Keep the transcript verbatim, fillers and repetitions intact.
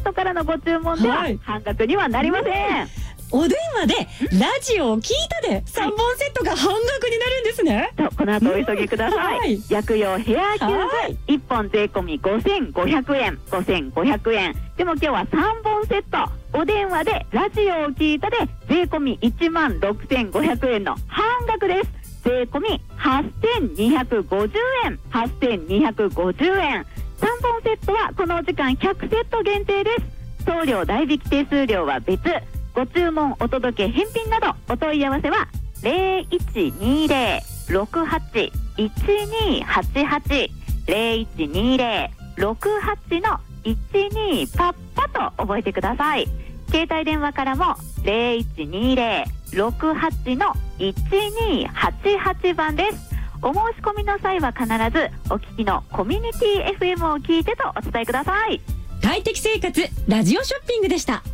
トからのご注文では、はい、半額にはなりません。 お電話でラジオを聞いたでさんぼんセットが半額になるんですね。 とこの後お急ぎください、はい、薬用ヘアキューズいっぽん税込みごせんごひゃくえんごせんごひゃくえんでも今日はさんぼんセットお電話でラジオを聞いたで税込みいちまんろくせんごひゃくえんの半額です。税込みはっせんにひゃくごじゅうえんはっせんにひゃくごじゅうえんさんぼんセットはこのお時間ひゃくセット限定です。送料代引き手数料は別。ご注文お届け返品などお問い合わせはゼロいちにゼロ ろくはち いちにはちはち ゼロいちにゼロ ろくはち のいちにパッパと覚えてください。携帯電話からもゼロいちにゼロ ろくはち のいちにはちはちばんです。お申し込みの際は必ずお聞きのコミュニティ エフエム を聞いてとお伝えください。 快適生活ラジオショッピングでした。